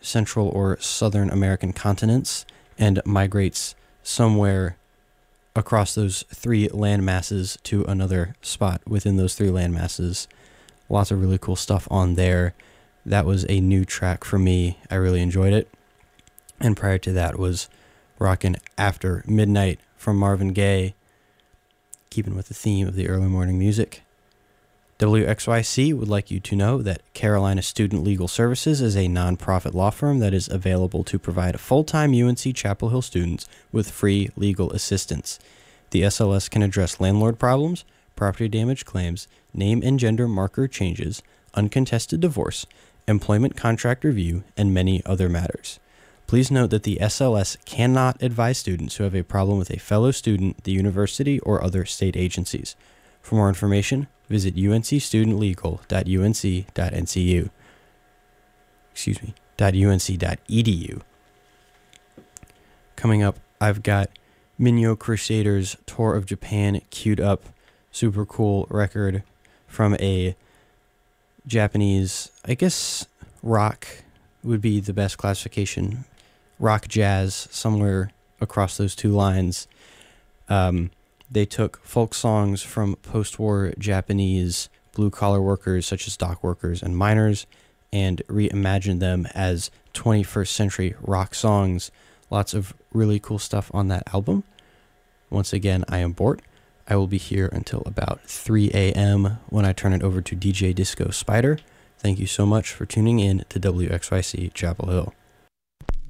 Central or Southern American continents and migrates somewhere across those three land masses to another spot within those three land masses. Lots of really cool stuff on there. That was a new track for me. I really enjoyed it. And prior to that was rockin' After Midnight from Marvin Gaye, keeping with the theme of the early morning music. WXYC would like you to know that Carolina Student Legal Services is a nonprofit law firm that is available to provide full-time UNC Chapel Hill students with free legal assistance. The SLS can address landlord problems, property damage claims, name and gender marker changes, uncontested divorce, employment contract review, and many other matters. Please note that the SLS cannot advise students who have a problem with a fellow student, the university, or other state agencies. For more information, visit uncstudentlegal.unc.edu. Coming up, I've got Minyo Crusaders Tour of Japan queued up. Super cool record from a Japanese, I guess rock would be the best classification. Rock jazz, somewhere across those two lines. They took folk songs from post-war Japanese blue-collar workers such as dock workers and miners and reimagined them as 21st century rock songs. Lots of really cool stuff on that album. Once again, I am Bort. I will be here until about 3 a.m. when I turn it over to DJ Disco Spider. Thank you so much for tuning in to WXYC Chapel Hill.